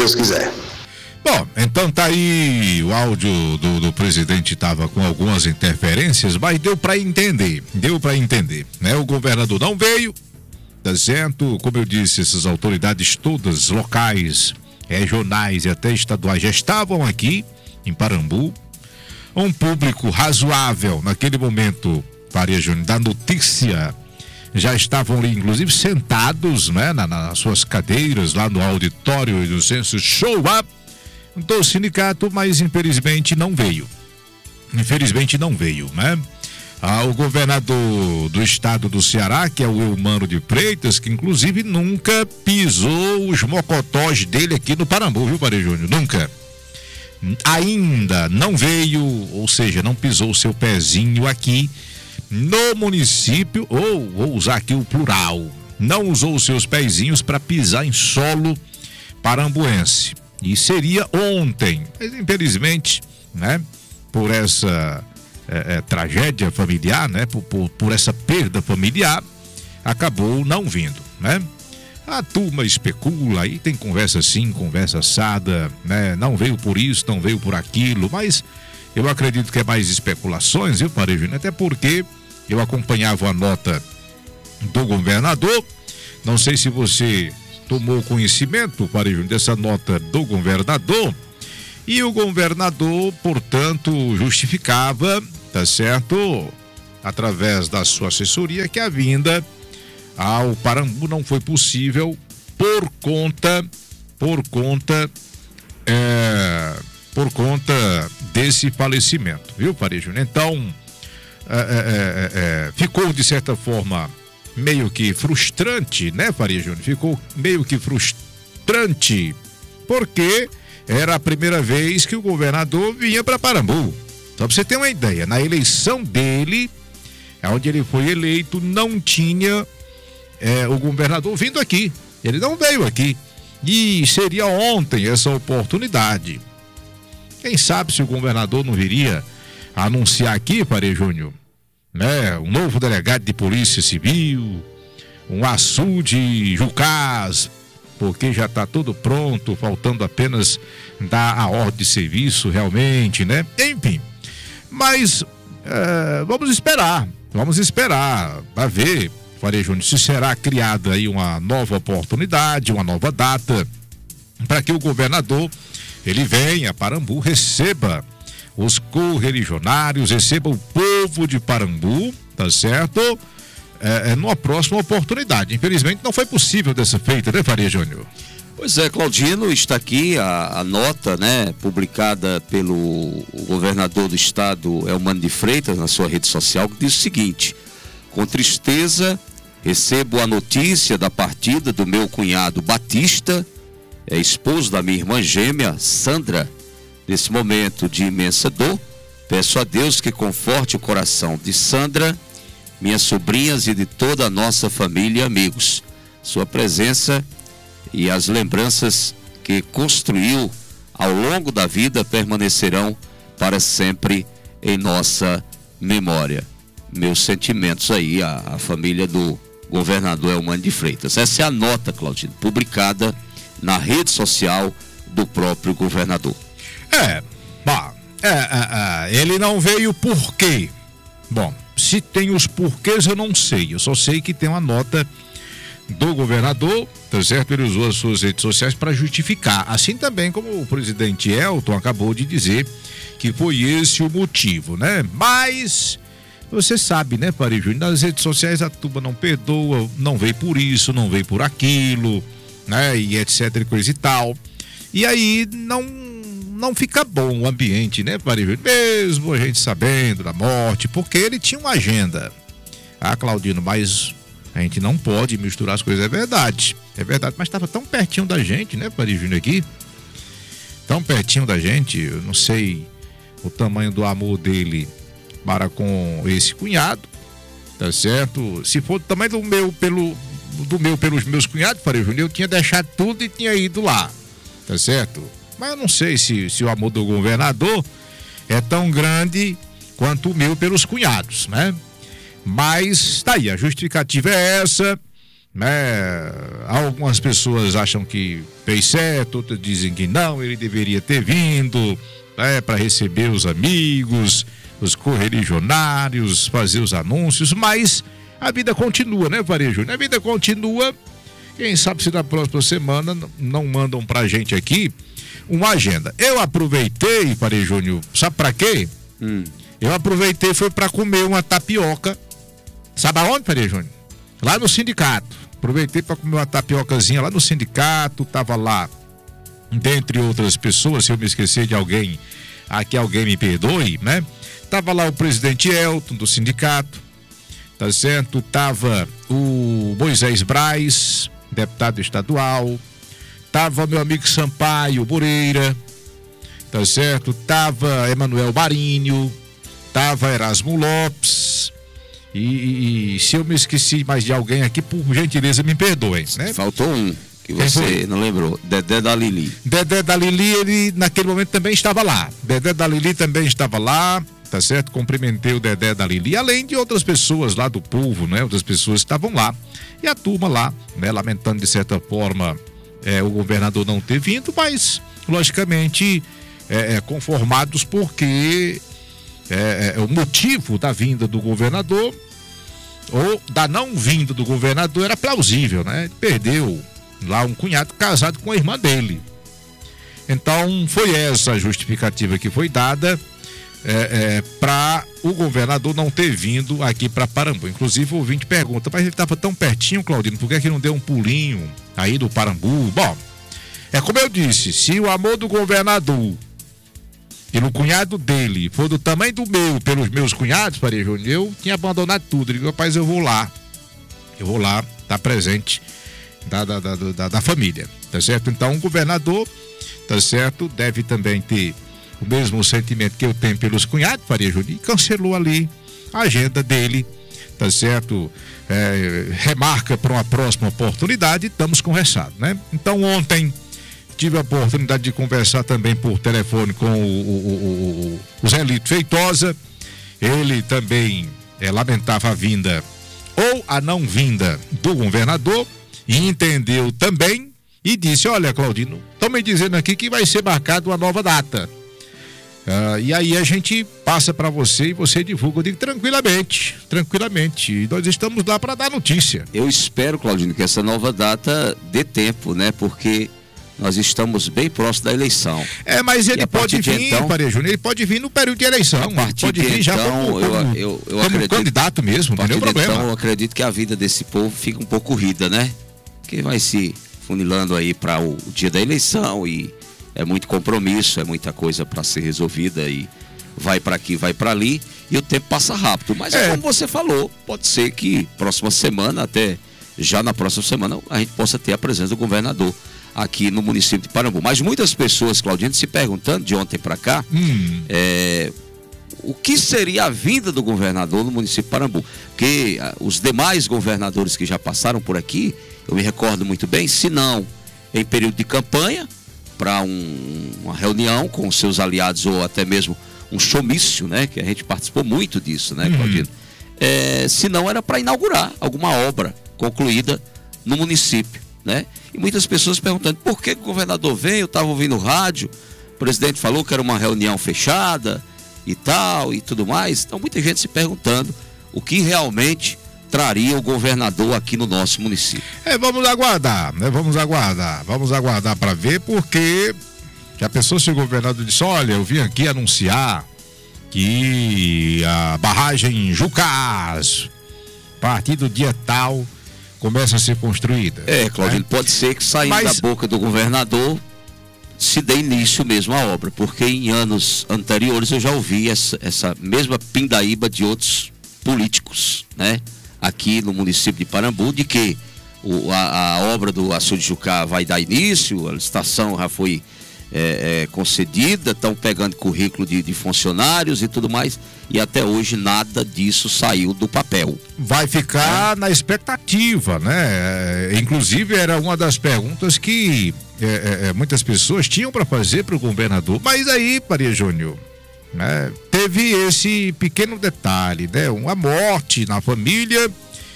Deus quiser. Bom, então tá aí o áudio do presidente, estava com algumas interferências, mas deu para entender, né? O governador não veio, tá certo? Como eu disse, essas autoridades todas, locais, regionais e até estaduais, já estavam aqui em Parambu. Um público razoável naquele momento, Faria Júnior, da notícia, já estavam ali, inclusive, sentados, né? Nas suas cadeiras, lá no auditório do Censo Show Up do sindicato, mas infelizmente não veio, né? O governador do estado do Ceará, que é o Eumano de Freitas, que inclusive nunca pisou os mocotós dele aqui no Parambu, viu, Faria Júnior? Nunca. Ainda não veio, ou seja, não pisou o seu pezinho aqui no município, ou vou usar aqui o plural, não usou os seus pezinhos para pisar em solo parambuense. E seria ontem, mas infelizmente, né, por essa tragédia familiar, né, por essa perda familiar, acabou não vindo, né? A turma especula, aí tem conversa assim, conversa assada, né? Não veio por isso, não veio por aquilo, mas eu acredito que é mais especulações, viu, Faria Júnior? Até porque eu acompanhava a nota do governador, não sei se você tomou conhecimento, Faria Júnior, dessa nota do governador, e o governador, portanto, justificava, tá certo, através da sua assessoria, que a vinda ao Parambu não foi possível por conta desse falecimento, viu, Faria Júnior? Então, ficou de certa forma meio que frustrante, né, Faria Júnior? Ficou meio que frustrante, porque era a primeira vez que o governador vinha para Parambu. Só para você ter uma ideia, na eleição dele, onde ele foi eleito, não tinha o governador vindo aqui. Ele não veio aqui. E seria ontem essa oportunidade. Quem sabe se o governador não viria anunciar aqui, Faria Júnior, né, um novo delegado de polícia civil, um açude Jucás, porque já está tudo pronto, faltando apenas dar a ordem de serviço realmente, né? Enfim, mas vamos esperar para ver, Faria Júnior, se será criada aí uma nova oportunidade, uma nova data, para que o governador, ele venha a Parambu, receba os correligionários, receba o povo de Parambu, tá certo? Numa próxima oportunidade. Infelizmente não foi possível dessa feita, né, Faria Júnior? Pois é, Claudino, está aqui a nota, né, publicada pelo governador do estado, Eumano de Freitas, na sua rede social, que diz o seguinte: com tristeza, recebo a notícia da partida do meu cunhado Batista, esposo da minha irmã gêmea, Sandra. Nesse momento de imensa dor, peço a Deus que conforte o coração de Sandra, minhas sobrinhas e de toda a nossa família e amigos. Sua presença e as lembranças que construiu ao longo da vida permanecerão para sempre em nossa memória. Meus sentimentos aí à família do governador Eumano de Freitas. Essa é a nota, Claudino, publicada na rede social do próprio governador. Ele não veio por quê? Bom, se tem os porquês eu não sei, eu só sei que tem uma nota do governador, tá certo? Ele usou as suas redes sociais para justificar, assim também como o presidente Elton acabou de dizer que foi esse o motivo, né? Mas você sabe, né, Faria Júnior, nas redes sociais a turma não perdoa, não veio por isso, não veio por aquilo, né, e etc e coisa e tal, e aí não fica bom o ambiente, né, Faria Júnior? Mesmo a gente sabendo da morte, porque ele tinha uma agenda. Claudino, mas a gente não pode misturar as coisas, é verdade, mas estava tão pertinho da gente, né, Faria Júnior, aqui, tão pertinho da gente, eu não sei o tamanho do amor dele para com esse cunhado, tá certo? Se for do tamanho do meu pelos meus cunhados, Faria Júnior, eu tinha deixado tudo e tinha ido lá, tá certo? Mas eu não sei se o amor do governador é tão grande quanto o meu pelos cunhados, né? Mas tá aí, a justificativa é essa, né? Algumas pessoas acham que fez certo, outras dizem que não, ele deveria ter vindo, né, para receber os amigos, os correligionários, fazer os anúncios, mas a vida continua, né, Varejo? A vida continua. Quem sabe se na próxima semana não mandam pra gente aqui uma agenda. Eu aproveitei, Varejo Júnior, sabe pra quê? Eu aproveitei, foi pra comer uma tapioca. Sabe aonde, Varejo Júnior? Lá no sindicato. Aproveitei pra comer uma tapiocazinha lá no sindicato, tava lá, dentre outras pessoas, se eu me esquecer de alguém, aqui alguém me perdoe, né? Tava lá o presidente Elton do sindicato, tá certo? Tava o Moisés Braz, deputado estadual, tava meu amigo Sampaio Moreira, tá certo? Tava Emanuel Marinho, tava Erasmo Lopes, e se eu me esqueci mais de alguém aqui, por gentileza me perdoem, né? Faltou um que você não lembrou, Dedé da Lili. Dedé da Lili, ele naquele momento também estava lá. Dedé da Lili também estava lá, tá certo? Cumprimentei o Dedé da Lili, além de outras pessoas lá do povo, né? Outras pessoas estavam lá. E a turma lá, né? Lamentando de certa forma o governador não ter vindo, mas logicamente conformados porque o motivo da vinda do governador ou da não vinda do governador era plausível, né? Ele perdeu lá um cunhado casado com a irmã dele. Então foi essa a justificativa que foi dada para o governador não ter vindo aqui para Parambu. Inclusive o ouvinte pergunta, mas ele estava tão pertinho, Claudino, por que que não deu um pulinho aí do Parambu? Bom, é como eu disse, se o amor do governador pelo cunhado dele for do tamanho do meu, pelos meus cunhados, Faria Júnior, eu tinha abandonado tudo. Eu digo, rapaz, eu vou lá estar presente da família, tá certo? Então o governador, tá certo, deve também ter o mesmo sentimento que eu tenho pelos cunhados, Faria Júnior, e cancelou ali a agenda dele, tá certo? Remarca para uma próxima oportunidade, estamos conversados, né? Então ontem tive a oportunidade de conversar também por telefone com o Zé Lito Feitosa. Ele também lamentava a vinda ou a não vinda do governador e entendeu também e disse, olha, Claudino, estão me dizendo aqui que vai ser marcada uma nova data. E aí a gente passa para você e você divulga. Eu digo tranquilamente, e nós estamos lá para dar notícia. Eu espero, Claudino, que essa nova data dê tempo, né? Porque nós estamos bem próximos da eleição. Mas ele pode vir, então, Faria Júnior, ele pode vir no período de eleição. A partir de então, já eu acredito, candidato mesmo, não tem problema. Então, eu acredito que a vida desse povo fica um pouco corrida, né? Que vai se funilando aí para o dia da eleição e é muito compromisso, é muita coisa para ser resolvida e vai para aqui, vai para ali e o tempo passa rápido. Mas como você falou, pode ser que próxima semana, até já na próxima semana, a gente possa ter a presença do governador aqui no município de Parambu. Mas muitas pessoas, Claudino, se perguntando de ontem para cá, o que seria a vinda do governador no município de Parambu? Porque os demais governadores que já passaram por aqui, eu me recordo muito bem, se não em período de campanha, para uma reunião com seus aliados ou até mesmo um showmício, né? Que a gente participou muito disso, né, Claudino? Se não era para inaugurar alguma obra concluída no município, né? E muitas pessoas perguntando por que o governador veio. Eu estava ouvindo o rádio, o presidente falou que era uma reunião fechada e tal e tudo mais. Então muita gente se perguntando o que realmente traria o governador aqui no nosso município. Vamos aguardar, né? Vamos aguardar para ver, porque já pensou se o governador disse, olha, eu vim aqui anunciar que a barragem Jucás, a partir do dia tal, começa a ser construída. Claudino, pode ser que saindo da boca do governador se dê início mesmo à obra, porque em anos anteriores eu já ouvi essa mesma pindaíba de outros políticos, né? Aqui no município de Parambu, de que a obra do açude Jucá vai dar início, a licitação já foi concedida, estão pegando currículo de funcionários e tudo mais, e até hoje nada disso saiu do papel. Vai ficar na expectativa, né? Inclusive era uma das perguntas que muitas pessoas tinham para fazer para o governador, mas aí, Faria Júnior, né, teve esse pequeno detalhe, né? Uma morte na família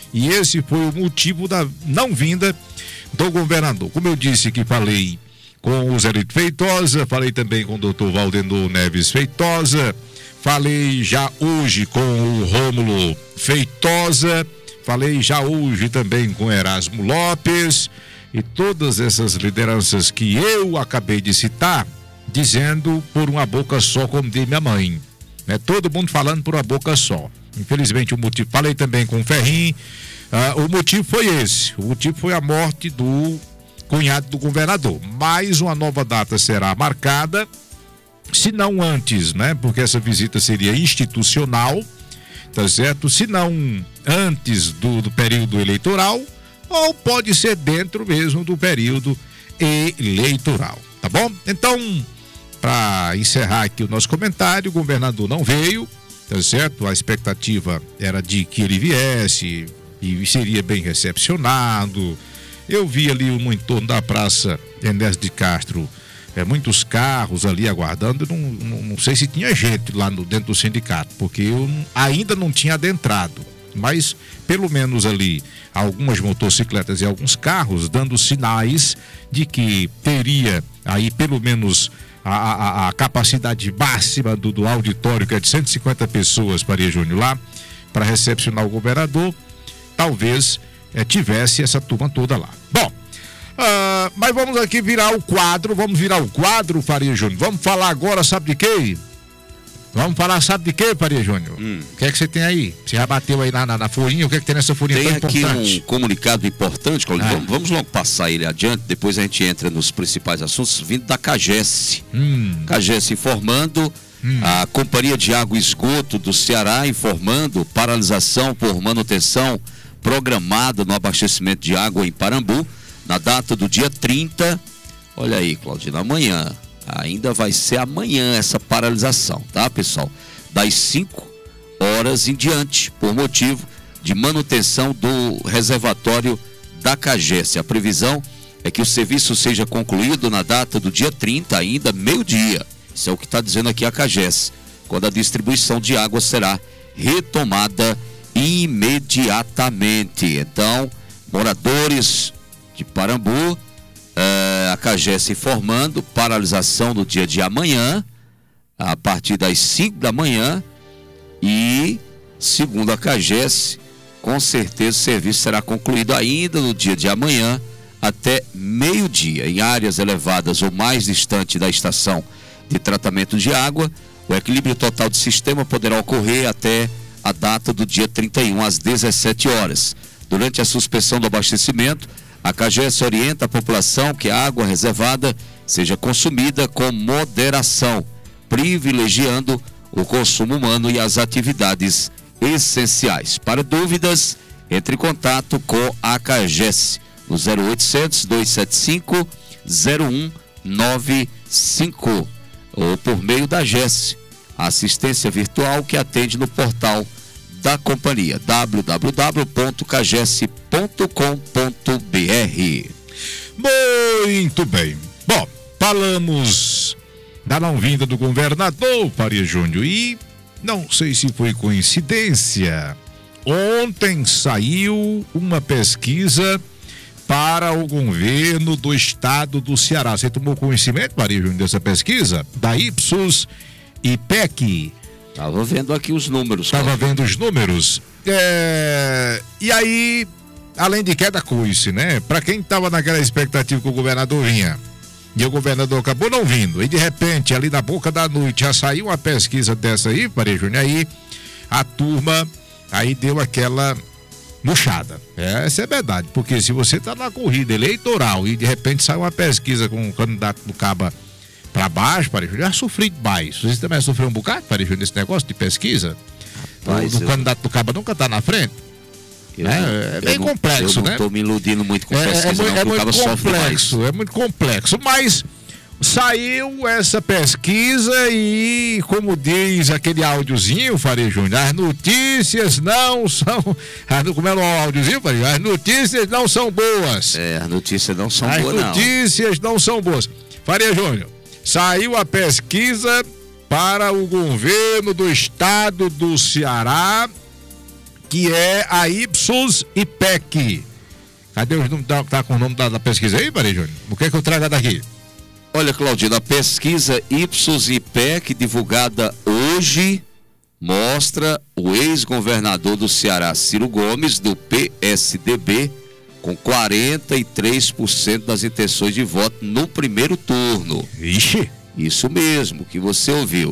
E esse foi o motivo da não vinda do governador. Como eu disse que falei com o Zélito Feitosa, falei também com o doutor Valdenor Neves Feitosa, falei já hoje com o Rômulo Feitosa, falei já hoje também com Erasmo Lopes, e todas essas lideranças que eu acabei de citar, dizendo por uma boca só, como diz minha mãe, né? Todo mundo falando por uma boca só. Infelizmente o motivo, falei também com o Ferrim, o motivo foi esse, o motivo foi a morte do cunhado do governador. Mais uma nova data será marcada, se não antes, né? Porque essa visita seria institucional, tá certo? Se não antes do período eleitoral, ou pode ser dentro mesmo do período eleitoral, tá bom? Então, para encerrar aqui o nosso comentário, o governador não veio, tá certo? A expectativa era de que ele viesse e seria bem recepcionado. Eu vi ali no entorno da Praça Enéas de Castro, muitos carros ali aguardando. Não sei se tinha gente lá dentro do sindicato, porque eu ainda não tinha adentrado, mas pelo menos ali algumas motocicletas e alguns carros dando sinais de que teria aí pelo menos a capacidade máxima do auditório, que é de 150 pessoas, Faria Júnior, lá para recepcionar o governador. Talvez tivesse essa turma toda lá. Bom, mas vamos aqui virar o quadro, Faria Júnior. Vamos falar agora, sabe de quê? Sabe de quê, Faria Júnior? O que é que você tem aí? Você já bateu aí na folhinha? O que é que tem nessa folhinha tão importante? Tem aqui um comunicado importante, Claudio. Vamos logo passar ele adiante, depois a gente entra nos principais assuntos, vindo da CAGES. CAGES informando, a Companhia de Água e Esgoto do Ceará informando paralisação por manutenção programada no abastecimento de água em Parambu, na data do dia 30, olha aí, Claudina, amanhã, ainda vai ser amanhã essa paralisação, tá, pessoal? Das 5 horas em diante, por motivo de manutenção do reservatório da CAGES. A previsão é que o serviço seja concluído na data do dia 30, ainda meio-dia. Isso é o que está dizendo aqui a CAGES, quando a distribuição de água será retomada imediatamente. Então, moradores de Parambu, a CAGES informando paralisação no dia de amanhã, a partir das 5 da manhã, e segundo a CAGES, com certeza o serviço será concluído ainda no dia de amanhã até meio-dia. Em áreas elevadas ou mais distante da estação de tratamento de água, o equilíbrio total do sistema poderá ocorrer até a data do dia 31 às 17 horas. Durante a suspensão do abastecimento, a CAGES orienta a população que a água reservada seja consumida com moderação, privilegiando o consumo humano e as atividades essenciais. Para dúvidas, entre em contato com a CAGES no 0800 275 0195 ou por meio da GES, a assistência virtual que atende no portal da companhia www.cages.com.br. Muito bem. Bom, falamos da não vinda do governador, Faria Júnior, e não sei se foi coincidência, ontem saiu uma pesquisa para o governo do estado do Ceará. Você tomou conhecimento, Faria Júnior, dessa pesquisa? Da Ipsos e PEC. Estava vendo aqui os números. E aí, além de queda coice, né? Para quem estava naquela expectativa que o governador vinha, e o governador acabou não vindo, e de repente, ali na boca da noite, já saiu uma pesquisa dessa aí, Faria Júnior, aí a turma aí deu aquela murchada. Essa é verdade, porque se você tá na corrida eleitoral e de repente sai uma pesquisa com o candidato do Caba para baixo, Faria Júnior, já sofri demais. Você também sofreu um bocado, Faria Júnior, nesse negócio de pesquisa? Rapaz, o candidato do Caba nunca tá na frente? É bem complexo, né? Eu não tô me iludindo muito com pesquisa, é muito complexo, mas saiu essa pesquisa e, como diz aquele áudiozinho, Faria Júnior, as notícias não são... Como é o áudiozinho, Faria? As notícias não são boas. As notícias não são boas, não. As notícias não são boas. Faria Júnior, saiu a pesquisa para o governo do estado do Ceará que é a Ipsos IPEC. Cadê os nomes? Tá com o nome da pesquisa aí, Maria Júnior? O que é que eu trago daqui? Olha, Claudino, a pesquisa Ipsos IPEC, divulgada hoje, mostra o ex-governador do Ceará, Ciro Gomes, do PSDB, com 43% das intenções de voto no primeiro turno. Ixi! Isso mesmo que você ouviu.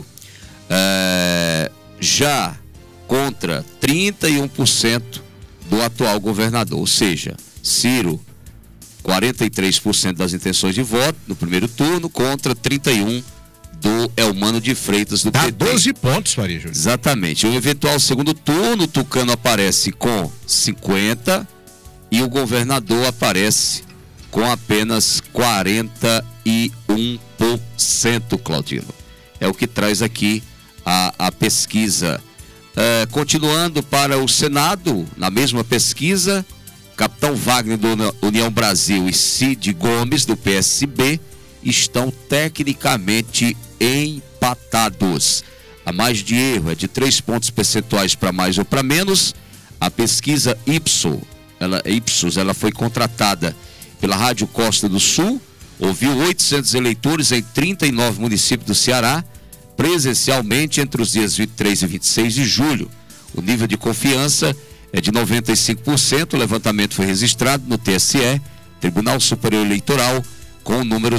Já contra 31% do atual governador, ou seja, Ciro, 43% das intenções de voto no primeiro turno contra 31% do Eumano de Freitas do PT. 12 pontos, Maria Júnior. Exatamente. O eventual segundo turno, Tucano aparece com 50% e o governador aparece com apenas 41%, Claudino. É o que traz aqui a pesquisa. Continuando para o Senado, na mesma pesquisa, Capitão Wagner do União Brasil e Cid Gomes do PSB estão tecnicamente empatados. A margem de erro é de 3 pontos percentuais para mais ou para menos. A pesquisa Ipsos, ela foi contratada pela Rádio Costa do Sul, ouviu 800 eleitores em 39 municípios do Ceará, presencialmente entre os dias 23 e 26 de julho. O nível de confiança é de 95%. O levantamento foi registrado no TSE, Tribunal Superior Eleitoral, com o número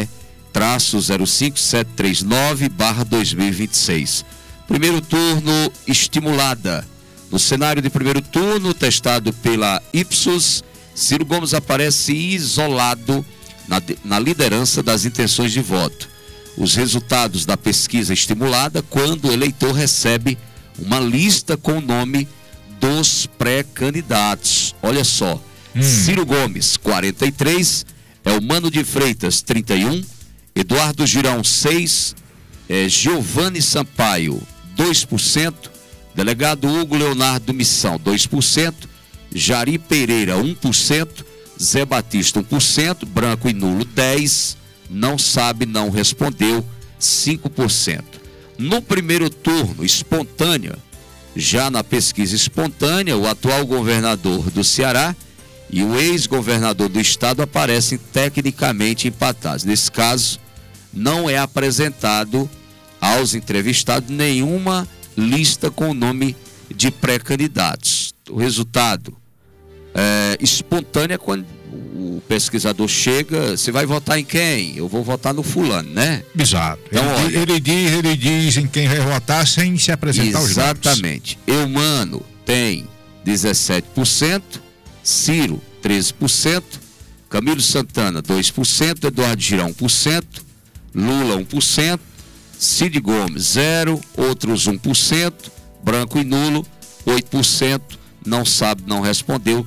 CE-05739/2026. Primeiro turno estimulada. No cenário de primeiro turno, testado pela Ipsos, Ciro Gomes aparece isolado na liderança das intenções de voto. Os resultados da pesquisa estimulada quando o eleitor recebe uma lista com o nome dos pré-candidatos. Olha só, Ciro Gomes, 43%, Eumano de Freitas, 31%, Eduardo Girão, 6%, Giovanni Sampaio, 2%, Delegado Hugo Leonardo Missão, 2%, Jari Pereira, 1%, Zé Batista, 1%, branco e nulo, 10%, não sabe, não respondeu, 5%. No primeiro turno, espontânea, já na pesquisa espontânea, o atual governador do Ceará e o ex-governador do estado aparecem tecnicamente empatados. Nesse caso, não é apresentado aos entrevistados nenhuma lista com o nome de pré-candidatos. O resultado espontâneo é quando o pesquisador chega, você vai votar em quem? Eu vou votar no fulano, né? Exato. Então, ele diz em quem vai votar sem se apresentar os nomes. Exatamente. Eumano tem 17%, Ciro 13%, Camilo Santana 2%, Eduardo Girão 1%, Lula 1%, Cid Gomes 0%, outros 1%, branco e nulo 8%, não sabe, não respondeu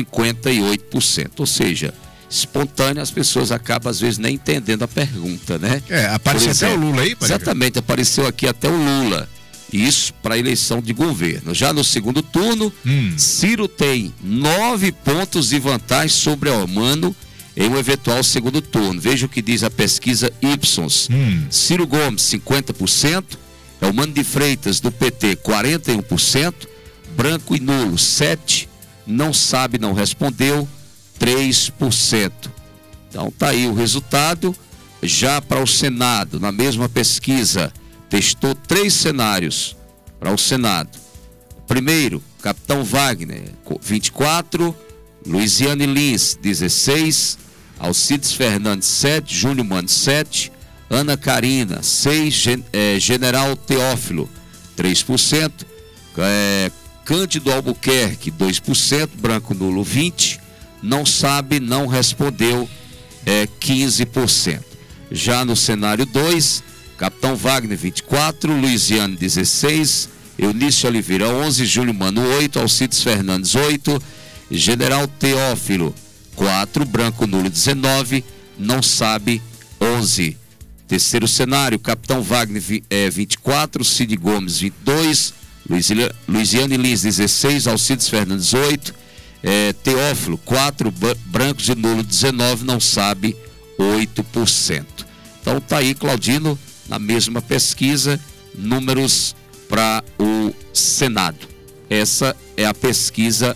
58%. Ou seja, espontâneo, as pessoas acabam às vezes nem entendendo a pergunta, né? Apareceu até o Lula aí, exatamente, apareceu aqui até o Lula. Isso para a eleição de governo. Já no segundo turno, Ciro tem 9 pontos de vantagem sobre Eumano em um eventual segundo turno. Veja o que diz a pesquisa Ipsos. Ciro Gomes, 50%, Eumano de Freitas, do PT, 41%, branco e nulo, 7%, não sabe, não respondeu, 3%. Então tá aí o resultado. Já para o Senado, na mesma pesquisa, testou 3 cenários para o Senado. Primeiro, Capitão Wagner, 24%, Luiziane Lins, 16%, Alcides Fernandes, 7%, Júlio Mano, 7%, Ana Karina, 6%, General Teófilo, 3%, Cândido Albuquerque, 2%, branco nulo, 20%, não sabe, não respondeu, 15%. Já no cenário 2, Capitão Wagner, 24%, Luiziane, 16%, Eunício Oliveira, 11%, Júlio Mano, 8%, Alcides Fernandes, 8%, General Teófilo, 4%, branco nulo, 19%, não sabe, 11%. Terceiro cenário, Capitão Wagner, 24%, Cid Gomes, 22%, Luiziane Lins, 16%, Alcides Fernandes, 8%, Teófilo, 4%, brancos e nulo, 19%, não sabe, 8%. Então tá aí, Claudino, na mesma pesquisa, números para o Senado. Essa é a pesquisa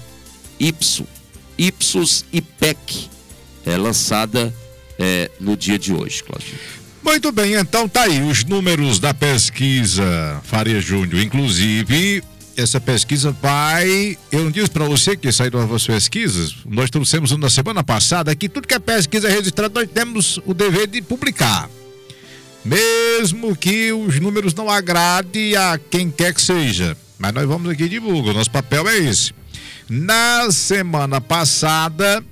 Ipsos IPEC, lançada no dia de hoje, Claudinho. Muito bem, então tá aí os números da pesquisa Faria Júnior. Inclusive, essa pesquisa eu não disse para você que saíram as pesquisas, nós trouxemos na semana passada que tudo que é pesquisa registrada nós temos o dever de publicar. Mesmo que os números não agradem a quem quer que seja. Mas nós vamos aqui e divulgar, nosso papel é esse. Na semana passada,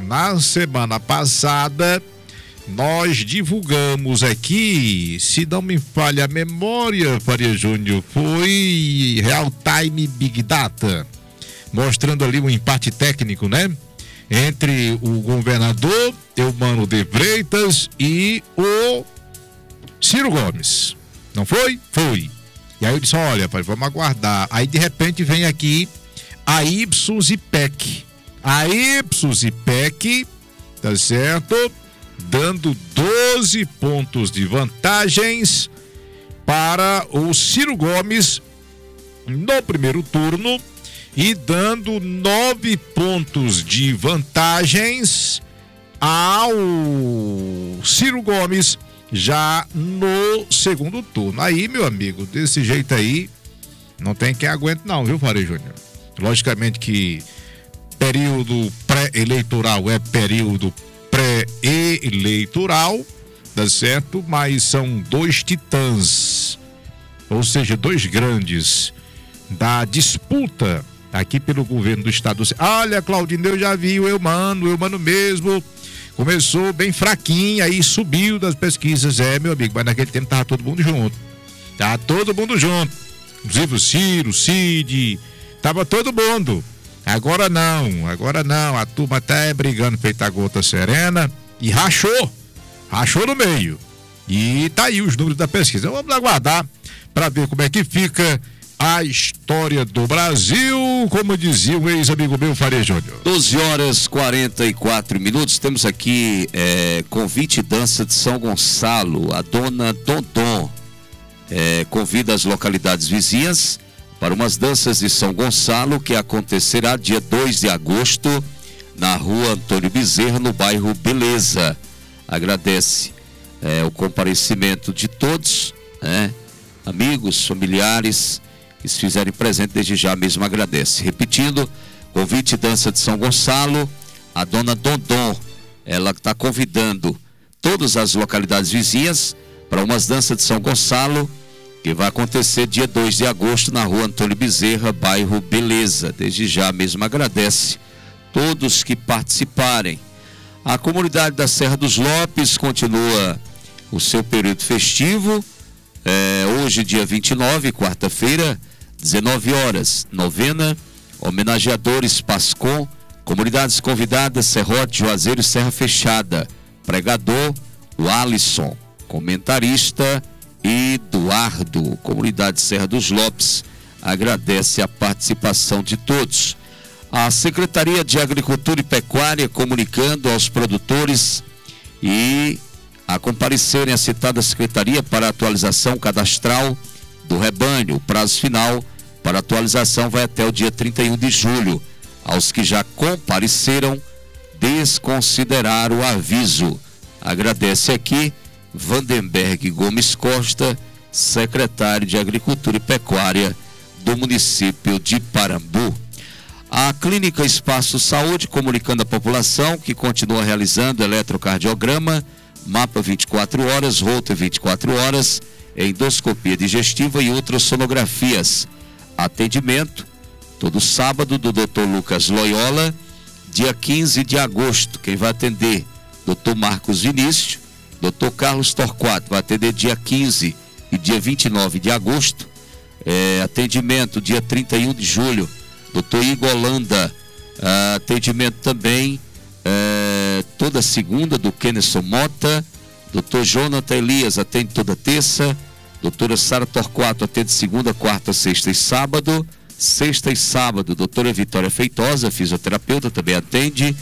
nós divulgamos aqui, se não me falha a memória, Faria Júnior, foi Real Time Big Data, mostrando ali um empate técnico, né? Entre o governador Eumano de Freitas e o Ciro Gomes. Não foi? Foi. E aí eu disse, olha, pai, vamos aguardar. Aí de repente vem aqui a Ipsos IPEC. A Ipsos IPEC, tá certo? Dando 12 pontos de vantagens para o Ciro Gomes no primeiro turno e dando 9 pontos de vantagens ao Ciro Gomes já no segundo turno. Aí, meu amigo, desse jeito aí, não tem quem aguente não, viu, Faria Júnior? Logicamente que período pré-eleitoral é período pré-eleitoral, tá certo? Mas são dois titãs, ou seja, dois grandes da disputa aqui pelo governo do estado. Olha, Claudinho, eu já vi o Eumano mesmo, começou bem fraquinho, aí subiu das pesquisas, meu amigo, mas naquele tempo tava todo mundo junto, inclusive o Ciro, o Cid, tava todo mundo. Agora não, a turma até brigando feita a gota serena e rachou no meio. E tá aí os números da pesquisa. Vamos aguardar para ver como é que fica a história do Brasil, como dizia um ex-amigo meu, Faria Júnior. 12h44. Temos aqui convite dança de São Gonçalo. A dona Dondon convida as localidades vizinhas para umas danças de São Gonçalo que acontecerá dia 2 de agosto na rua Antônio Bezerra, no bairro Beleza. Agradece o comparecimento de todos, amigos, familiares que se fizerem presente, desde já mesmo agradece. Repetindo, convite dança de São Gonçalo, a dona Dondon, ela está convidando todas as localidades vizinhas para umas danças de São Gonçalo que vai acontecer dia 2 de agosto na rua Antônio Bezerra, bairro Beleza. Desde já mesmo agradece todos que participarem. A comunidade da Serra dos Lopes continua o seu período festivo. Hoje, dia 29, quarta-feira, 19 horas, novena, homenageadores Pascom, comunidades convidadas, Serrote, Juazeiro e Serra Fechada. Pregador, o Alisson, comentarista, Eduardo. Comunidade Serra dos Lopes agradece a participação de todos. A Secretaria de Agricultura e Pecuária comunicando aos produtores a comparecerem à citada secretaria para atualização cadastral do rebanho. O prazo final para atualização vai até o dia 31 de julho. Aos que já compareceram, desconsiderar o aviso. Agradece aqui Vandenberg Gomes Costa, secretário de Agricultura e Pecuária do município de Parambu. A Clínica Espaço Saúde comunicando à população que continua realizando eletrocardiograma, mapa 24 horas, Holter 24 horas, endoscopia digestiva e ultrassonografias. Atendimento todo sábado do Dr. Lucas Loyola, dia 15 de agosto. Quem vai atender? Dr. Marcos Vinícius. Dr. Carlos Torquato vai atender dia 15 e dia 29 de agosto. Atendimento dia 31 de julho. Dr. Igor Holanda. Atendimento também toda segunda do Kennerson Mota. Dr. Jonathan Elias atende toda terça. Doutora Sara Torquato atende segunda, quarta, sexta e sábado. Sexta e sábado, doutora Vitória Feitosa, fisioterapeuta, também atende.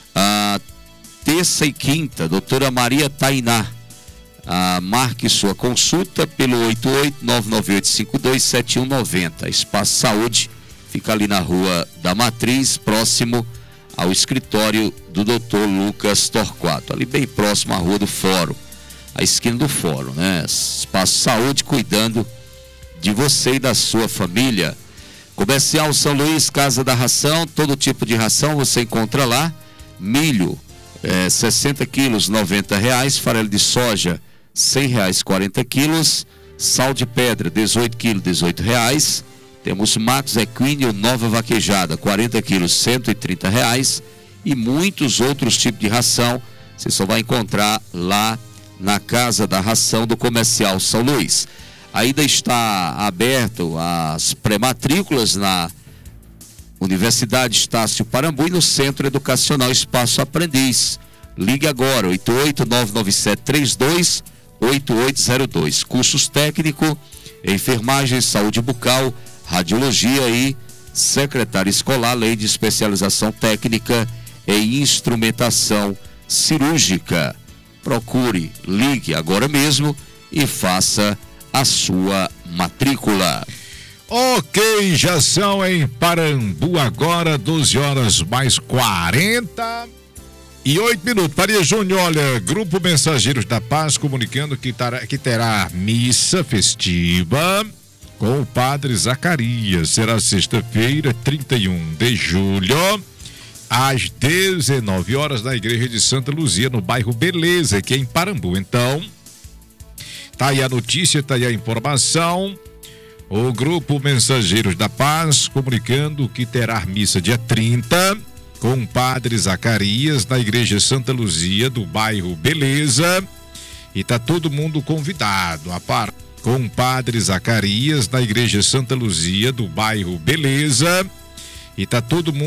Terça e quinta, doutora Maria Tainá. Marque sua consulta pelo 88-998-527190. Espaço Saúde fica ali na Rua da Matriz, próximo ao escritório do Dr. Lucas Torquato, ali bem próximo à Rua do Fórum, a esquina do Fórum, né? Espaço Saúde, cuidando de você e da sua família. Comercial São Luís, Casa da Ração, todo tipo de ração você encontra lá. Milho, 60 quilos, R$90. Farelo de soja, R$100, 40 quilos. Sal de pedra, 18 quilos, R$18. Temos Max Equíneo, nova vaquejada, 40 quilos, R$130. E muitos outros tipos de ração você só vai encontrar lá na Casa da Ração do Comercial São Luís. Ainda está aberto as pré-matrículas na Universidade Estácio Parambu e no Centro Educacional Espaço Aprendiz. Ligue agora, 88-99732-8802. Cursos técnico, enfermagem, saúde bucal, radiologia e secretária escolar, lei de especialização técnica em instrumentação cirúrgica. Procure, ligue agora mesmo e faça a sua matrícula. Ok, já são em Parambu agora 12h mais 48 minutos. Maria Júnior, olha, Grupo Mensageiros da Paz comunicando que terá missa festiva com o Padre Zacarias. Será sexta-feira, 31 de julho, às 19 horas na Igreja de Santa Luzia, no bairro Beleza, aqui em Parambu. Então, tá aí a notícia, tá aí a informação. O Grupo Mensageiros da Paz comunicando que terá missa dia 30 com o Padre Zacarias na Igreja Santa Luzia do bairro Beleza. E tá todo mundo convidado a par com o Padre Zacarias na Igreja Santa Luzia do bairro Beleza. E tá todo mundo